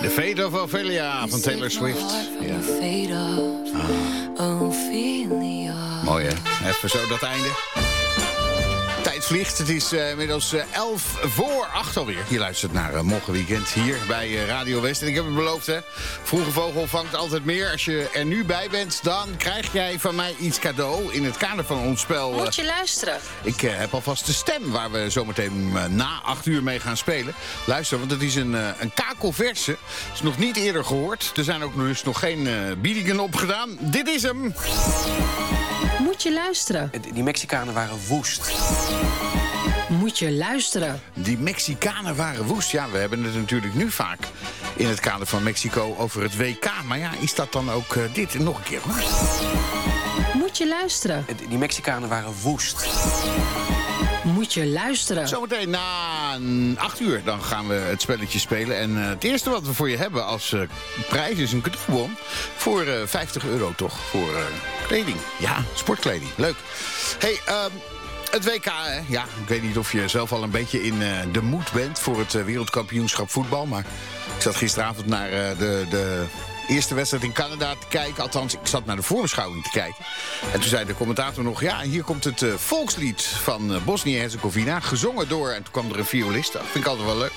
The Fate of Ophelia van Taylor Swift. Ja. Mooi hè, even zo dat einde. Tijd vliegt, het is inmiddels 7:55 alweer. Je luistert naar Morgenweekend hier bij Radio West. En ik heb het beloofd hè, Vroege Vogel vangt altijd meer. Als je er nu bij bent, dan krijg jij van mij iets cadeau in het kader van ons spel. Moet je luisteren. Ik heb alvast de stem waar we zometeen na 8 uur mee gaan spelen. Luister, want het is een kakelverse. Is nog niet eerder gehoord. Er zijn ook dus nog geen biedingen opgedaan. Dit is hem. Moet je luisteren. Die Mexicanen waren woest. Moet je luisteren. Die Mexicanen waren woest. Ja, we hebben het natuurlijk nu vaak in het kader van Mexico over het WK. Maar ja, is dat dan ook dit? Nog een keer hoor. Moet je luisteren. Die Mexicanen waren woest. Moet je luisteren. Zometeen na 8 uur dan gaan we het spelletje spelen. En het eerste wat we voor je hebben als prijs is een cadeaubon voor €50 toch? Voor kleding. Ja, sportkleding. Leuk. Hey, het WK, hè? Ja, ik weet niet of je zelf al een beetje in de moed bent voor het wereldkampioenschap voetbal. Maar ik zat gisteravond naar de eerste wedstrijd in Canada te kijken. Althans, ik zat naar de voorbeschouwing te kijken. En toen zei de commentator nog, ja, hier komt het volkslied van Bosnië-Herzegovina. Gezongen door, en toen kwam er een violist. Dat vind ik altijd wel leuk.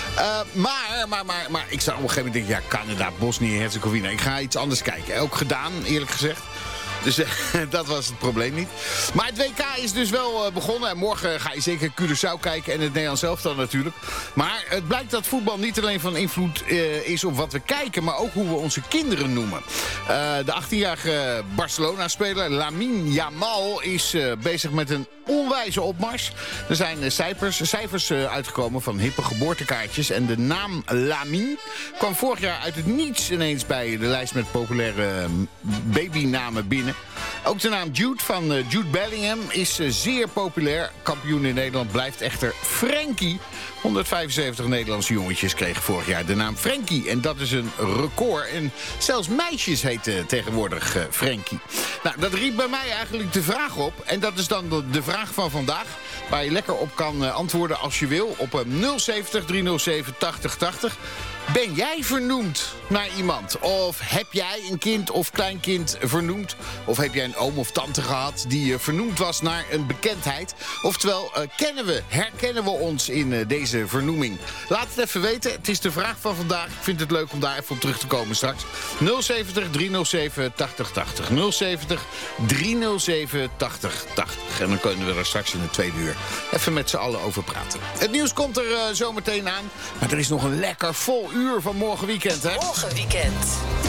Maar ik zag op een gegeven moment denken, ja, Canada, Bosnië-Herzegovina. Ik ga iets anders kijken. Ook gedaan, eerlijk gezegd. Dus dat was het probleem niet. Maar het WK is dus wel begonnen. En morgen ga je zeker Curaçao kijken en het Nederlands elftal natuurlijk. Maar het blijkt dat voetbal niet alleen van invloed is op wat we kijken, maar ook hoe we onze kinderen noemen. De 18-jarige Barcelona-speler Lamine Yamal is bezig met een onwijze opmars. Er zijn cijfers uitgekomen van hippe geboortekaartjes. En de naam Lamine kwam vorig jaar uit het niets ineens bij de lijst met populaire babynamen binnen. Ook de naam Jude van Jude Bellingham is zeer populair. Kampioen in Nederland blijft echter Frenkie. 175 Nederlandse jongetjes kregen vorig jaar de naam Frenkie. En dat is een record. En zelfs meisjes heten tegenwoordig Frenkie. Nou, dat riep bij mij eigenlijk de vraag op. En dat is dan de vraag van vandaag. Waar je lekker op kan antwoorden als je wil. Op 070 307 8080. Ben jij vernoemd naar iemand? Of heb jij een kind of kleinkind vernoemd? Of heb jij een oom of tante gehad die vernoemd was naar een bekendheid? Oftewel, herkennen we ons in deze vernoeming? Laat het even weten. Het is de vraag van vandaag. Ik vind het leuk om daar even op terug te komen straks. 070 307 8080. 070 307 8080. En dan kunnen we er straks in de tweede uur even met z'n allen over praten. Het nieuws komt er zometeen aan. Maar er is nog een lekker vol uur van Morgenweekend, hè? Morgenweekend.